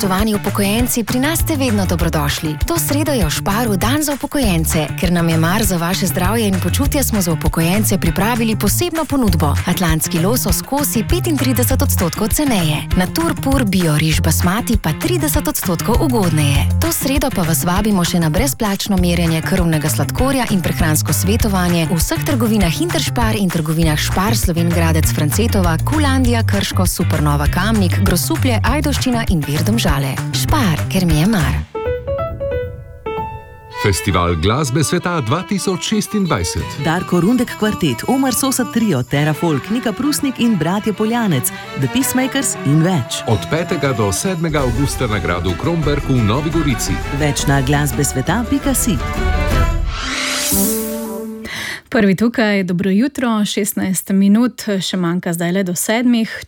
Spoštovani upokojenci, pri nas ste vedno dobrodošli. To sredo je v Šparu dan za upokojence. Ker nam je mar za vaše zdravje in počutje, smo za upokojence pripravili posebno ponudbo. Atlantski losos kosi 35% ceneje. Naturpur bio riž basmati pa 30% ugodneje. To sredo pa vas vabimo še na brezplačno merjenje krvnega sladkorja in prehransko svetovanje v vseh trgovinah Interšpar in trgovinah Špar, Slovenj Gradec, Francetova, Kulandija, Krško, Supernova, Kamnik, Grosuplje, Ajdovščina in Vir Domžale. Špar, ker mi je mar. Festival glasbe sveta 2026. Darko Rundek kvartet, Omar Sosa trio, Tera Folk, Nika Prusnik in Bratje Poljanec, The Peacemakers in več. Od 5. do 7. avgusta na gradu Kromberk v Novi Gorici. Več na glasbesveta.si. Prvi tukaj, dobro jutro, 16 minut, še manjka zdaj le do 7.